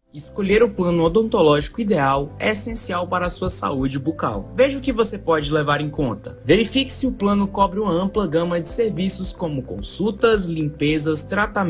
Escolher o plano odontológico ideal é essencial para a sua saúde bucal. Veja o que você pode levar em conta. Verifique se o plano cobre uma ampla gama de serviços como consultas, limpezas, tratamentos